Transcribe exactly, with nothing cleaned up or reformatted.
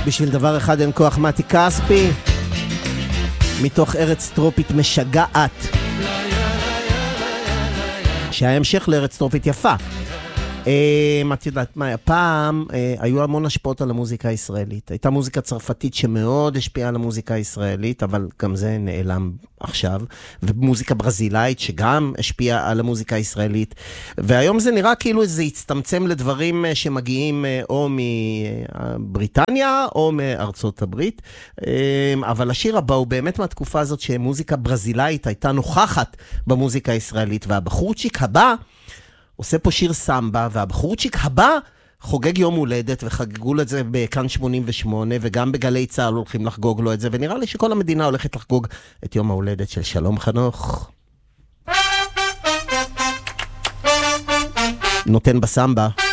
בשביל דבר אחד אין כוח, מתי כספי, מתוך ארץ טרופית משגעת, שההמשך לארץ טרופית יפה. את יודעת מה, הפעם היו המון השפעות על המוזיקה הישראלית. הייתה מוזיקה צרפתית שמאוד השפיעה על המוזיקה הישראלית, אבל גם זה נעלם עכשיו, ומוזיקה ברזילאית שגם השפיעה על המוזיקה הישראלית, והיום זה נראה כאילו זה הצטמצם לדברים שמגיעים או מבריטניה או מארצות הברית, אבל השיר הבא הוא באמת מהתקופה הזאת שמוזיקה ברזילאית הייתה נוכחת במוזיקה הישראלית, והבחורצ'יק הבא עושה פה שיר סמבה, והבחורצ'יק הבא חוגג יום הולדת, וחגגו לו את זה בכאן שמונים ושמונה, וגם בגלי צהל הולכים לחגוג לו את זה, ונראה לי שכל המדינה הולכת לחגוג את יום ההולדת של שלום חנוך. נותן בסמבה.